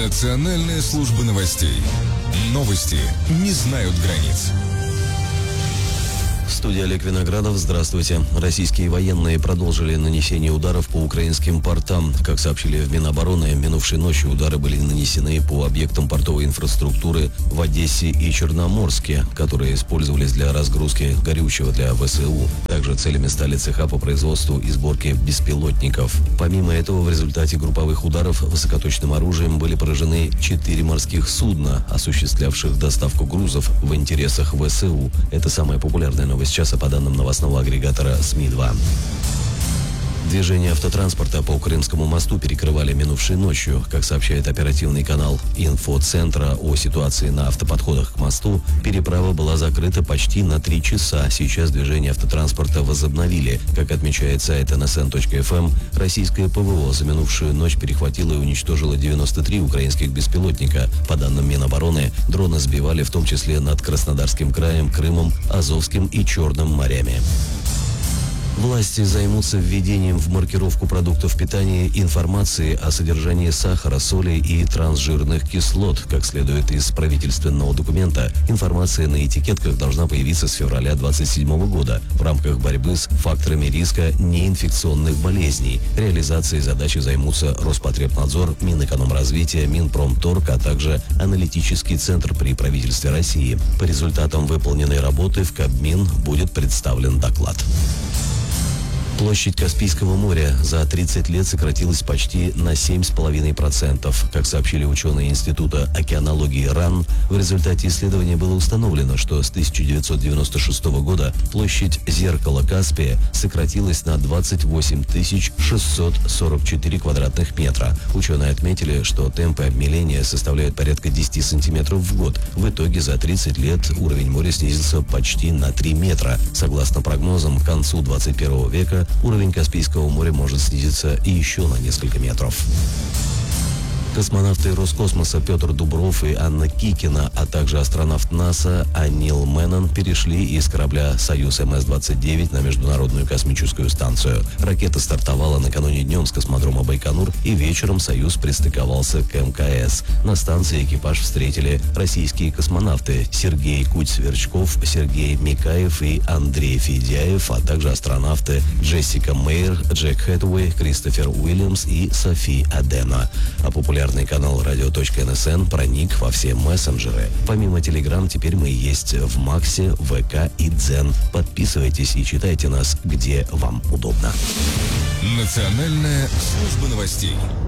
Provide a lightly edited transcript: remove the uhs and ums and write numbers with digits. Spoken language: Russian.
Национальная служба новостей. Новости не знают границ. В студии Олег Виноградов. Здравствуйте. Российские военные продолжили нанесение ударов по украинским портам. Как сообщили в Минобороны, минувшей ночью удары были нанесены по объектам портовой инфраструктуры в Одессе и Черноморске, которые использовались для разгрузки горючего для ВСУ. Также целями стали цеха по производству и сборке беспилотников. Помимо этого, в результате групповых ударов высокоточным оружием были поражены 4 морских судна, осуществлявших доставку грузов в интересах ВСУ. Это самая популярная новость часа по данным новостного агрегатора СМИ-2. Движение автотранспорта по Крымскому мосту перекрывали минувшей ночью. Как сообщает оперативный канал инфоцентра о ситуации на автоподходах к мосту, переправа была закрыта почти на 3 часа. Сейчас движение автотранспорта возобновили. Как отмечает сайт nsn.fm, российское ПВО за минувшую ночь перехватило и уничтожило 93 украинских беспилотника. По данным Минобороны, дроны сбивали в том числе над Краснодарским краем, Крымом, Азовским и Черным морями. Власти займутся введением в маркировку продуктов питания информации о содержании сахара, соли и трансжирных кислот. Как следует из правительственного документа, информация на этикетках должна появиться с февраля 2027 года в рамках борьбы с факторами риска неинфекционных болезней. Реализацией задачи займутся Роспотребнадзор, Минэкономразвития, Минпромторг, а также аналитический центр при правительстве России. По результатам выполненной работы в Кабмин будет представлен доклад. Площадь Каспийского моря за 30 лет сократилась почти на 7,5%. Как сообщили ученые Института океанологии РАН, в результате исследования было установлено, что с 1996 года площадь зеркала Каспия сократилась на 28 644 квадратных метра. Ученые отметили, что темпы обмеления составляют порядка 10 сантиметров в год. В итоге за 30 лет уровень моря снизился почти на 3 метра. Согласно прогнозам, к концу 21 века уровень Каспийского моря может снизиться и еще на несколько метров. Космонавты Роскосмоса Петр Дубров и Анна Кикина, а также астронавт НАСА Нил Мэннон перешли из корабля «Союз МС-29» на Международную космическую станцию. Ракета стартовала накануне днем с космодрома Байконур, и вечером «Союз» пристыковался к МКС. На станции экипаж встретили российские космонавты Сергей Куть-Сверчков, Сергей Микаев и Андрей Федяев, а также астронавты Джессика Мейер, Джек Хэтуэй, Кристофер Уильямс и Софи Адена. А популярный канал radio.nsn проник во все мессенджеры. Помимо Telegram, теперь мы есть в Максе, ВК и Дзен. Подписывайтесь и читайте нас, где вам удобно. Национальная служба новостей.